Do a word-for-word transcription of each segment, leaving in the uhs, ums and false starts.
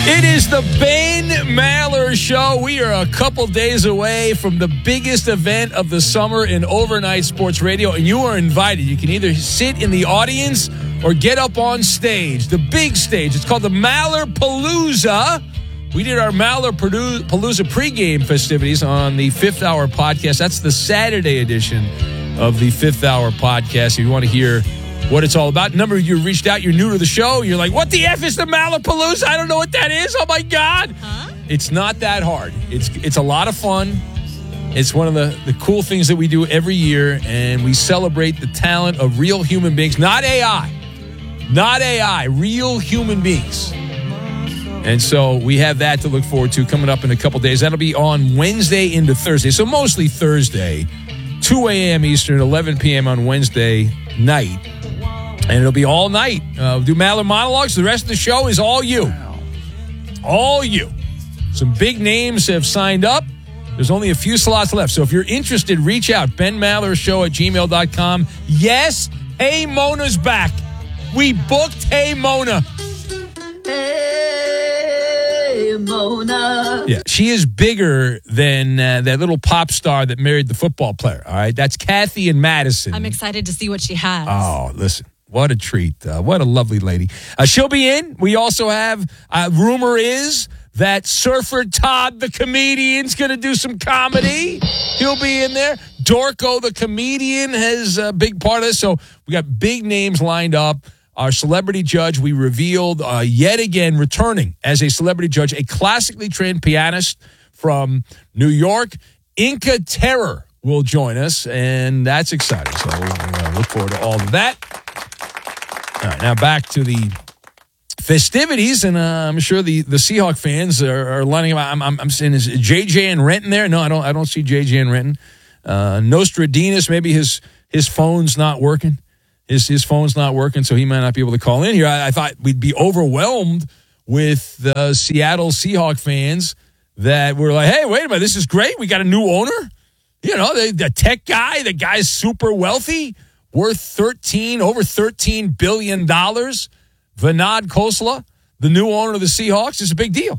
It is the Ben Maller Show. We are a couple days away from the biggest event of the summer in overnight sports radio, and you are invited. You can either sit in the audience or get up on stage, the big stage. It's called the Maller Palooza. We did our Maller Palooza pregame festivities on the Fifth Hour podcast. That's the Saturday edition of the Fifth Hour podcast. If you want to hear what it's all about. A number of you reached out. You're new to the show. You're like, what the F is the Maller Palooza? I don't know what that is. Oh, my God. Huh? It's not that hard. It's it's a lot of fun. It's one of the, the cool things that we do every year, and we celebrate the talent of real human beings. Not A I. Not A I. Real human beings. And so we have that to look forward to coming up in a couple days. That'll be on Wednesday into Thursday. So mostly Thursday, two a.m. Eastern, eleven p.m. on Wednesday night. And it'll be all night. Uh, we'll do Maller monologues. The rest of the show is all you. All you. Some big names have signed up. There's only a few slots left. So if you're interested, reach out. Ben Maller Show at gmail dot com. Yes, Hey Mona's back. We booked Hey Mona. Hey Mona. Yeah, she is bigger than uh, that little pop star that married the football player. All right, that's Kathy and Madison. I'm excited to see what she has. Oh, listen. What a treat. Uh, what a lovely lady. Uh, she'll be in. We also have, uh, rumor is that Surfer Todd, the comedian's going to do some comedy. He'll be in there. Dorco, the comedian, has a big part of this. So we got big names lined up. Our celebrity judge, we revealed uh, yet again returning as a celebrity judge, a classically trained pianist from New York. Inca Terror will join us, and that's exciting. So we'll uh, look forward to all of that. All right, now back to the festivities, and uh, I'm sure the, the Seahawk fans are, are lining up. I'm, I'm, I'm saying, is J J and Renton there? No, I don't. I don't see J J and Renton. Uh, Nostradamus, maybe his his phone's not working. His his phone's not working, so he might not be able to call in here. I, I thought we'd be overwhelmed with the Seattle Seahawk fans that were like, "Hey, wait a minute, this is great. We got a new owner. You know, the, the tech guy. The guy's super wealthy." Worth thirteen, over thirteen billion dollars. Vinod Khosla, the new owner of the Seahawks, is a big deal.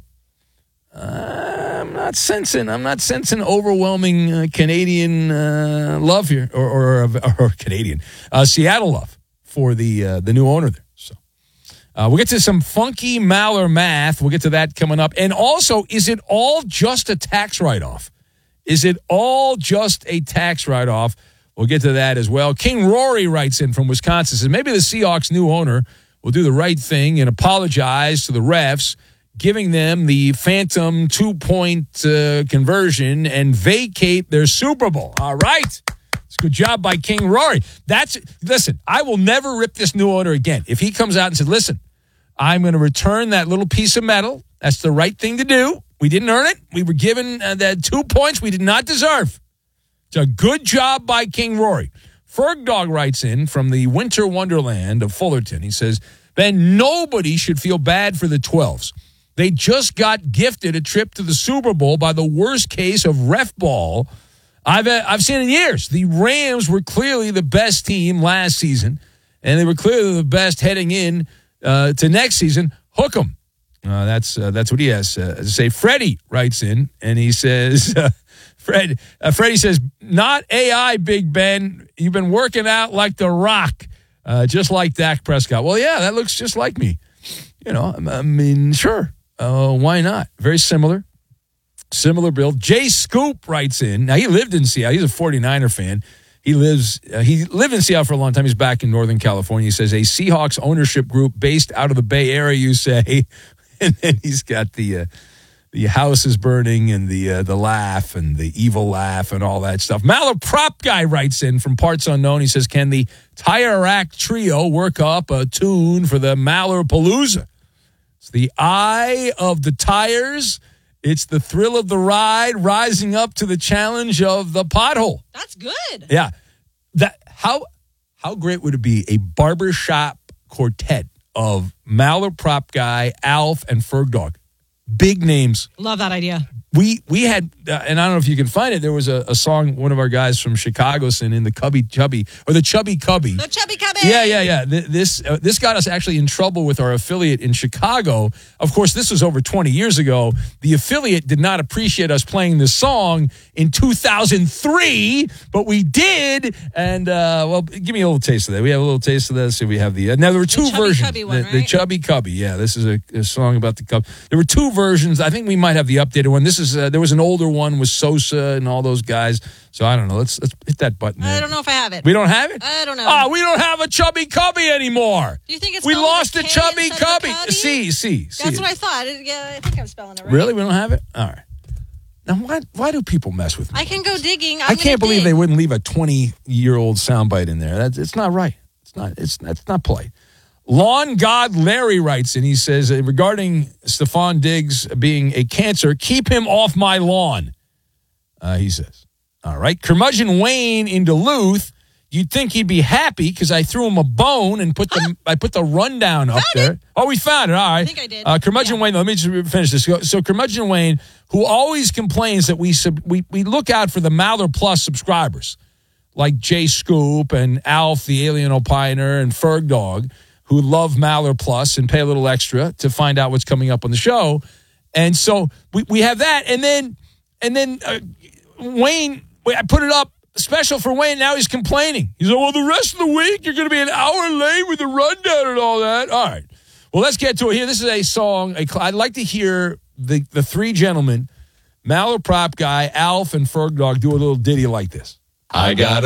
Uh, I'm not sensing, I'm not sensing overwhelming uh, Canadian uh, love here, or, or, or Canadian, uh, Seattle love for the uh, the new owner there. So uh, we'll get to some funky Maller math. We'll get to that coming up. And also, is it all just a tax write-off? Is it all just a tax write-off? We'll get to that as well. King Rory writes in from Wisconsin, says maybe the Seahawks' new owner will do the right thing and apologize to the refs, giving them the phantom two-point uh, conversion and vacate their Super Bowl. All right. It's a good job by King Rory. That's listen, I will never rip this new owner again. If he comes out and says, listen, I'm going to return that little piece of metal. That's the right thing to do. We didn't earn it. We were given uh, that two points we did not deserve. It's a good job by King Rory. Ferg Dog writes in from the winter wonderland of Fullerton. He says, Ben, nobody should feel bad for the twelves. They just got gifted a trip to the Super Bowl by the worst case of ref ball I've, I've seen in years. The Rams were clearly the best team last season, and they were clearly the best heading in uh, to next season. Hook 'em. Uh, that's, uh, that's what he has uh, to say. Freddie writes in, and he says... Uh, Fred, uh, Freddie says, not A I, Big Ben. You've been working out like The Rock, uh, just like Dak Prescott. Well, yeah, that looks just like me. You know, I mean, sure. Uh, why not? Very similar. Similar build. Jay Scoop writes in. Now, he lived in Seattle. He's a forty-niner fan. He lives. Uh, he lived in Seattle for a long time. He's back in Northern California. He says, a Seahawks ownership group based out of the Bay Area, you say. And then he's got the... Uh, The house is burning and the uh, the laugh and the evil laugh and all that stuff. Maller Prop Guy writes in from Parts Unknown. He says, can the Tire Rack Trio work up a tune for the Maller Palooza? It's the eye of the tires. It's the thrill of the ride, rising up to the challenge of the pothole. That's good. Yeah. That how how great would it be, a barbershop quartet of Maller Prop Guy, Alf, and Ferg Dog? Big names. Love that idea. we we had, uh, and I don't know if you can find it, there was a, a song one of our guys from Chicago sang in the Cubby Chubby, or the Chubby Cubby. The Chubby Cubby. Yeah, yeah, yeah. Th- This uh, this got us actually in trouble with our affiliate in Chicago. Of course, this was over twenty years ago. The affiliate did not appreciate us playing this song in two thousand three, but we did. And, uh, well, give me a little taste of that. We have a little taste of that. So we have the, uh, now there were two The Chubby versions. Cubby one, the, the right? Chubby Cubby, yeah. This is a, a song about the cub. There were two versions. I think we might have the updated one. This is, uh, there was an older one with Sosa and all those guys. So I don't know. Let's let's hit that button. I there. don't know if I have it. We don't have it? I don't know. Oh, we don't have a Chubby Cubby anymore. Do you think it's We spelled with lost a the K Chubby instead of a Cubby. cubby? See, see, see. That's what I thought. Yeah, I think I'm spelling it right. Really? We don't have it? All right. Now, why why do people mess with me? I can go digging. I'm I can't gonna believe dig. they wouldn't leave a twenty-year-old soundbite in there. That's it's not right. It's not. It's that's not polite. Lawn God Larry writes, and he says uh, regarding Stephon Diggs being a cancer, keep him off my lawn. Uh, he says, all right. Curmudgeon Wayne in Duluth. You'd think he'd be happy because I threw him a bone and put the I put the rundown up there. it. Oh, we found it. All right. I think I did. Uh, Curmudgeon Yeah. Wayne. Let me just finish this. So, so Curmudgeon Wayne, who always complains that we sub, we we look out for the Maller Plus subscribers, like Jay Scoop and Alf, the Alien Opiner, and Ferg Dog, who love Maller Plus and pay a little extra to find out what's coming up on the show. And so we, we have that, and then and then uh, Wayne, I put it up. Special for Wayne, now he's complaining. He's like, well, the rest of the week, you're going to be an hour late with the rundown and all that. All right. Well, let's get to it here. This is a song. A, I'd like to hear the, the three gentlemen, Maller Prop Guy, Alf, and Ferg Dog, do a little ditty like this. I got